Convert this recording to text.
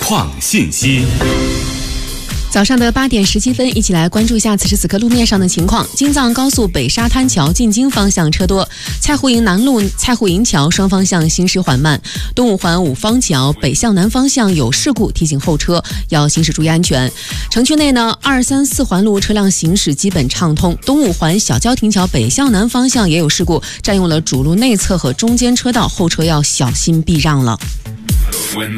创信息。 早上的8点17分，一起来关注一下此时此刻路面上的情况。京藏高速北沙滩桥进京方向车多，蔡湖营南路蔡湖营桥双方向行驶缓慢。东五环五方桥北向南方向有事故，提醒后车要行驶注意安全。城区内呢，2、3、4环路车辆行驶基本畅通。东五环小交亭桥北向南方向也有事故，占用了主路内侧和中间车道，后车要小心避让了。